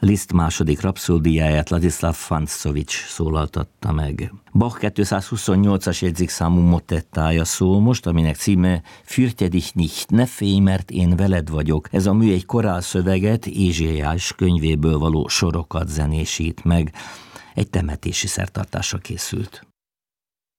Liszt második rapszódiáját Ladislav Fancovics szólaltatta meg. Bach 228-as jegyzékszámú motettája szól most, aminek címe Fürchte dich nicht, ne félj, mert én veled vagyok. Ez a mű egy korálszöveget, Ézsaiás könyvéből való sorokat zenésít meg. Egy temetési szertartásra készült.